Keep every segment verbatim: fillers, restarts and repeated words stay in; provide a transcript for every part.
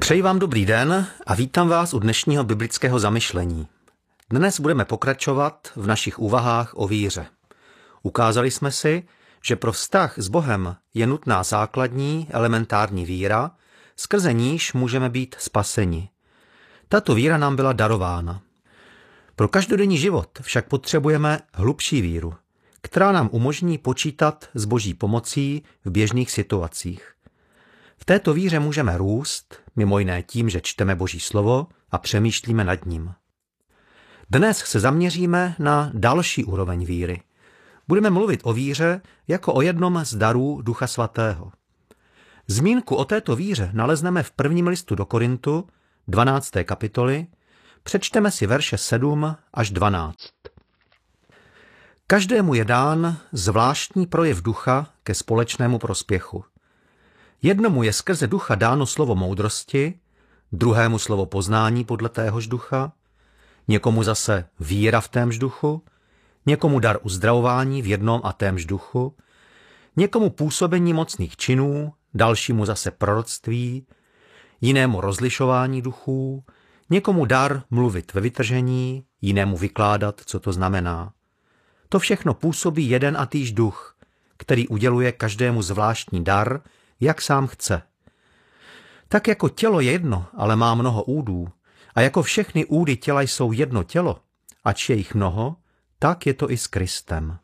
Přeji vám dobrý den a vítám vás u dnešního biblického zamyšlení. Dnes budeme pokračovat v našich úvahách o víře. Ukázali jsme si, že pro vztah s Bohem je nutná základní, elementární víra, skrze níž můžeme být spaseni. Tato víra nám byla darována. Pro každodenní život však potřebujeme hlubší víru, která nám umožní počítat s Boží pomocí v běžných situacích. V této víře můžeme růst, mimo jiné tím, že čteme Boží slovo a přemýšlíme nad ním. Dnes se zaměříme na další úroveň víry. Budeme mluvit o víře jako o jednom z darů Ducha Svatého. Zmínku o této víře nalezneme v prvním listu do Korintu, dvanácté kapitoly, přečteme si verše sedm až dvanáct. Každému je dán zvláštní projev ducha ke společnému prospěchu. Jednomu je skrze ducha dáno slovo moudrosti, druhému slovo poznání podle téhož ducha, někomu zase víra v témž duchu, někomu dar uzdravování v jednom a témž duchu, někomu působení mocných činů, dalšímu zase proroctví, jinému rozlišování duchů, někomu dar mluvit ve vytržení, jinému vykládat, co to znamená. To všechno působí jeden a týž duch, který uděluje každému zvláštní dar, jak sám chce. Tak jako tělo je jedno, ale má mnoho údů, a jako všechny údy těla jsou jedno tělo, ač je jich mnoho, tak je to i s Kristem.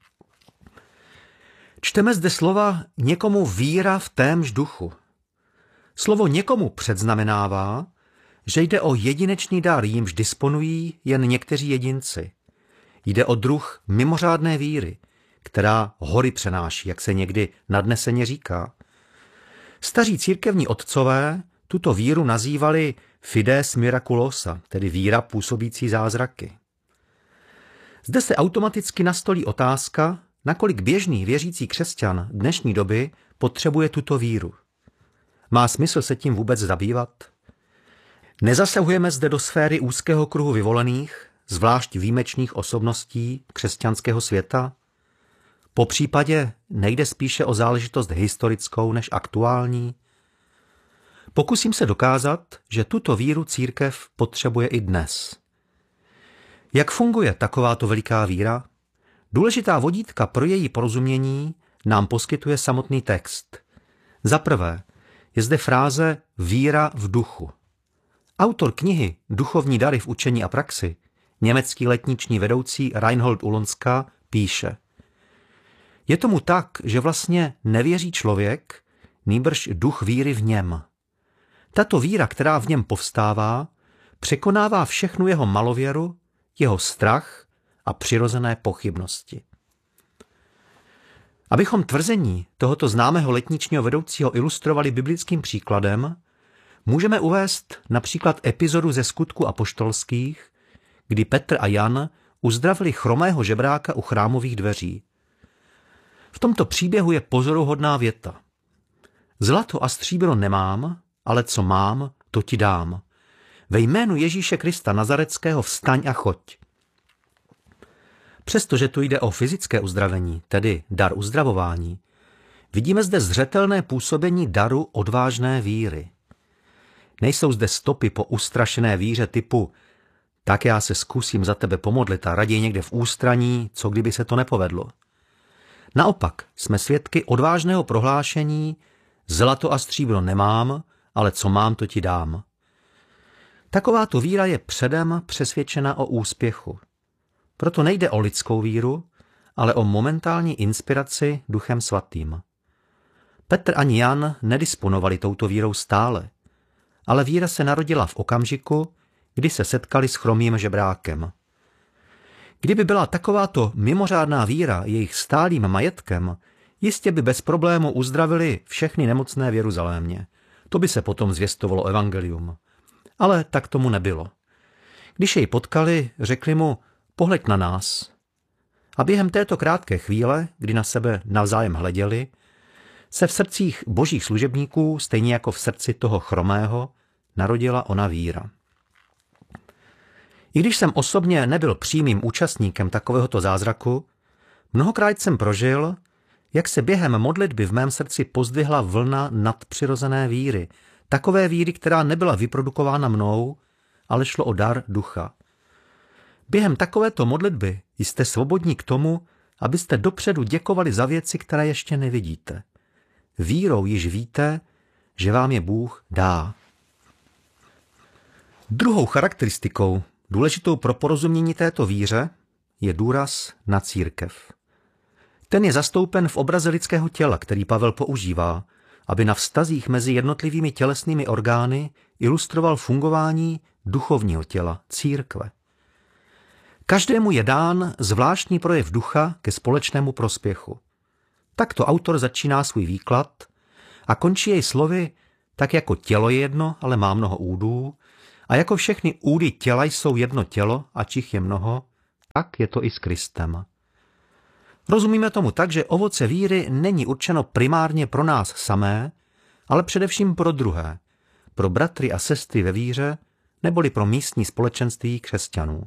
Čteme zde slova někomu víra v témž duchu. Slovo někomu předznamenává, že jde o jedinečný dar, jímž disponují jen někteří jedinci. Jde o druh mimořádné víry, která hory přenáší, jak se někdy nadneseně říká. Staří církevní otcové tuto víru nazývali fides miraculosa, tedy víra působící zázraky. Zde se automaticky nastolí otázka, nakolik běžný věřící křesťan dnešní doby potřebuje tuto víru. Má smysl se tím vůbec zabývat? Nezasahujeme zde do sféry úzkého kruhu vyvolených, zvlášť výjimečných osobností křesťanského světa? Po případě nejde spíše o záležitost historickou než aktuální? Pokusím se dokázat, že tuto víru církev potřebuje i dnes. Jak funguje takováto veliká víra? Důležitá vodítka pro její porozumění nám poskytuje samotný text. Za prvé je zde fráze víra v duchu. Autor knihy Duchovní dary v učení a praxi, německý letniční vedoucí Reinhold Ulonska, píše: Je tomu tak, že vlastně nevěří člověk, nýbrž duch víry v něm. Tato víra, která v něm povstává, překonává všechnu jeho malověru, jeho strach a přirozené pochybnosti. Abychom tvrzení tohoto známého letničního vedoucího ilustrovali biblickým příkladem, můžeme uvést například epizodu ze Skutků apoštolských, kdy Petr a Jan uzdravili chromého žebráka u chrámových dveří. V tomto příběhu je pozoruhodná věta. Zlato a stříbro nemám, ale co mám, to ti dám. Ve jménu Ježíše Krista Nazareckého vstaň a choď. Přestože tu jde o fyzické uzdravení, tedy dar uzdravování, vidíme zde zřetelné působení daru odvážné víry. Nejsou zde stopy po ustrašené víře typu tak já se zkusím za tebe pomodlit a raději někde v ústraní, co kdyby se to nepovedlo. Naopak jsme svědky odvážného prohlášení zlato a stříbro nemám, ale co mám, to ti dám. Takováto víra je předem přesvědčena o úspěchu. Proto nejde o lidskou víru, ale o momentální inspiraci Duchem Svatým. Petr ani Jan nedisponovali touto vírou stále, ale víra se narodila v okamžiku, kdy se setkali s chromým žebrákem. Kdyby byla takováto mimořádná víra jejich stálým majetkem, jistě by bez problému uzdravili všechny nemocné v Jeruzalémě. To by se potom zvěstovalo evangelium. Ale tak tomu nebylo. Když jej potkali, řekli mu, pohleď na nás. A během této krátké chvíle, kdy na sebe navzájem hleděli, se v srdcích božích služebníků, stejně jako v srdci toho chromého, narodila ona víra. I když jsem osobně nebyl přímým účastníkem takovéhoto zázraku, mnohokrát jsem prožil, jak se během modlitby v mém srdci pozdvihla vlna nadpřirozené víry, Takové víry, která nebyla vyprodukována mnou, ale šlo o dar ducha. Během takovéto modlitby jste svobodní k tomu, abyste dopředu děkovali za věci, které ještě nevidíte. Vírou již víte, že vám je Bůh dá. Druhou charakteristikou, důležitou pro porozumění této víře, je důraz na církev. Ten je zastoupen v obraze lidského těla, který Pavel používá, aby na vztazích mezi jednotlivými tělesnými orgány ilustroval fungování duchovního těla, církve. Každému je dán zvláštní projev ducha ke společnému prospěchu. Takto autor začíná svůj výklad a končí jej slovy: tak jako tělo je jedno, ale má mnoho údů, a jako všechny údy těla jsou jedno tělo, ač jich je mnoho, tak je to i s Kristem. Rozumíme tomu tak, že ovoce víry není určeno primárně pro nás samé, ale především pro druhé, pro bratry a sestry ve víře, neboli pro místní společenství křesťanů.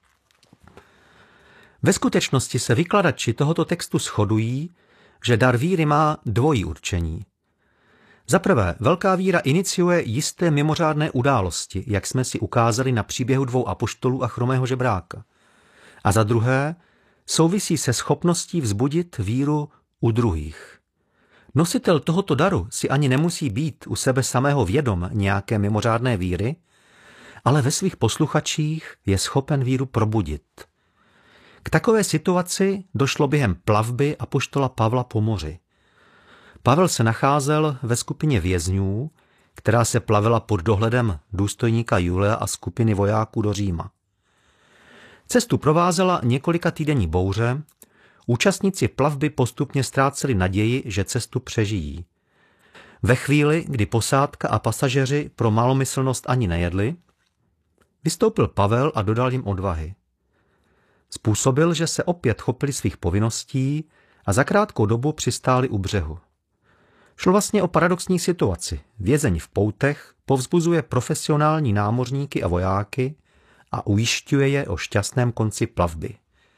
Ve skutečnosti se vykladači tohoto textu shodují, že dar víry má dvojí určení. Za prvé, velká víra iniciuje jisté mimořádné události, jak jsme si ukázali na příběhu dvou apoštolů a chromého žebráka. A za druhé, souvisí se schopností vzbudit víru u druhých. Nositel tohoto daru si ani nemusí být u sebe samého vědom nějaké mimořádné víry, ale ve svých posluchačích je schopen víru probudit. K takové situaci došlo během plavby apoštola Pavla po moři. Pavel se nacházel ve skupině vězňů, která se plavila pod dohledem důstojníka Julia a skupiny vojáků do Říma. Cestu provázela několika týdenní bouře, účastníci plavby postupně ztráceli naději, že cestu přežijí. Ve chvíli, kdy posádka a pasažeři pro malomyslnost ani nejedli, vystoupil Pavel a dodal jim odvahy. Způsobil, že se opět chopili svých povinností a za krátkou dobu přistáli u břehu. Šlo vlastně o paradoxní situaci. Vězeň v poutech povzbuzuje profesionální námořníky a vojáky a ujišťuje je o šťastném konci plavby.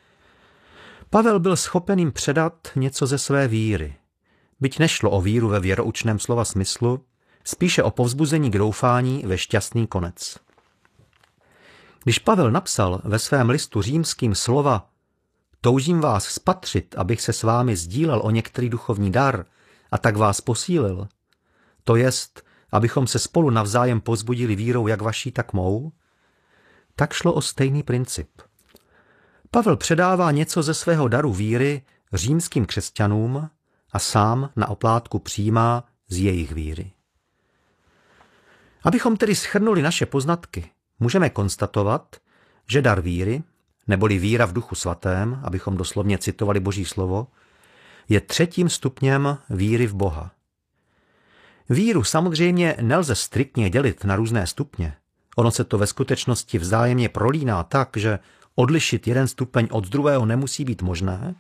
Pavel byl schopen jim předat něco ze své víry. Byť nešlo o víru ve věroučném slova smyslu, spíše o povzbuzení k doufání ve šťastný konec. Když Pavel napsal ve svém listu římským slova toužím vás spatřit, abych se s vámi sdílel o některý duchovní dar a tak vás posílil, to jest, abychom se spolu navzájem povzbudili vírou jak vaší, tak mou, tak šlo o stejný princip. Pavel předává něco ze svého daru víry římským křesťanům a sám na oplátku přijímá z jejich víry. Abychom tedy shrnuli naše poznatky, můžeme konstatovat, že dar víry, neboli víra v Duchu Svatém, abychom doslovně citovali Boží slovo, je třetím stupněm víry v Boha. Víru samozřejmě nelze striktně dělit na různé stupně. Ono se to ve skutečnosti vzájemně prolíná tak, že odlišit jeden stupeň od druhého nemusí být možné,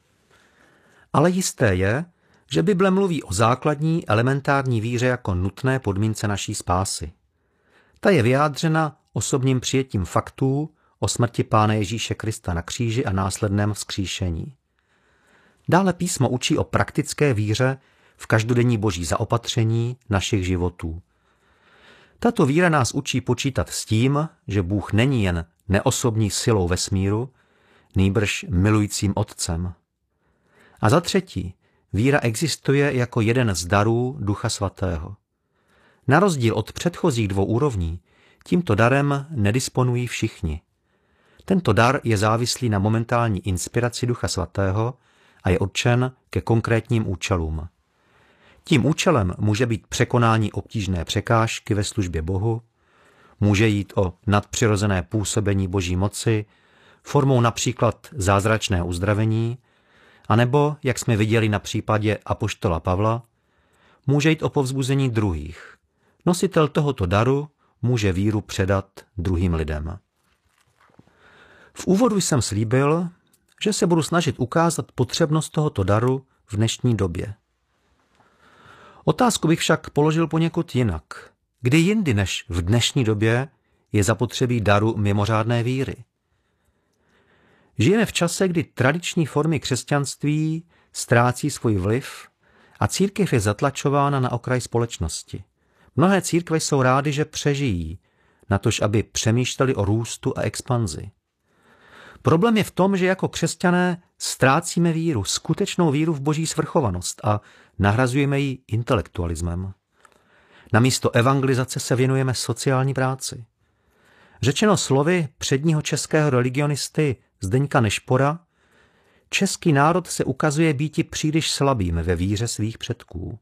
ale jisté je, že Bible mluví o základní elementární víře jako nutné podmínce naší spásy. Ta je vyjádřena osobním přijetím faktů o smrti Pána Ježíše Krista na kříži a následném vzkříšení. Dále písmo učí o praktické víře v každodenní boží zaopatření našich životů. Tato víra nás učí počítat s tím, že Bůh není jen neosobní silou vesmíru, nýbrž milujícím Otcem. A za třetí, víra existuje jako jeden z darů Ducha Svatého. Na rozdíl od předchozích dvou úrovní, tímto darem nedisponují všichni. Tento dar je závislý na momentální inspiraci Ducha Svatého a je určen ke konkrétním účelům. Tím účelem může být překonání obtížné překážky ve službě Bohu, může jít o nadpřirozené působení Boží moci, formou například zázračného uzdravení, anebo, jak jsme viděli na případě apoštola Pavla, může jít o povzbuzení druhých. Nositel tohoto daru může víru předat druhým lidem. V úvodu jsem slíbil, že se budu snažit ukázat potřebnost tohoto daru v dnešní době. Otázku bych však položil poněkud jinak. Kdy jindy než v dnešní době je zapotřebí daru mimořádné víry? Žijeme v čase, kdy tradiční formy křesťanství ztrácí svůj vliv a církev je zatlačována na okraj společnosti. Mnohé církve jsou rády, že přežijí, natož aby přemýšleli o růstu a expanzi. Problém je v tom, že jako křesťané ztrácíme víru, skutečnou víru v boží svrchovanost a nahrazujeme ji intelektualismem. Namísto evangelizace se věnujeme sociální práci. Řečeno slovy předního českého religionisty Zdeňka Nešpora, český národ se ukazuje býti příliš slabým ve víře svých předků.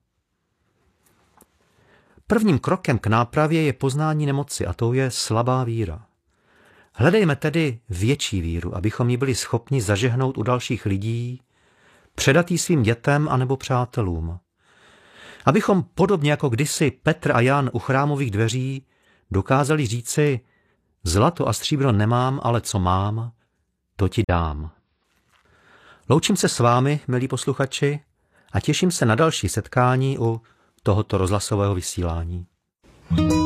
Prvním krokem k nápravě je poznání nemoci a tou je slabá víra. Hledejme tedy větší víru, abychom ji byli schopni zažehnout u dalších lidí, předat ji svým dětem anebo přátelům. Abychom podobně jako kdysi Petr a Jan u chrámových dveří dokázali říci: zlato a stříbro nemám, ale co mám, to ti dám. Loučím se s vámi, milí posluchači, a těším se na další setkání u tohoto rozhlasového vysílání.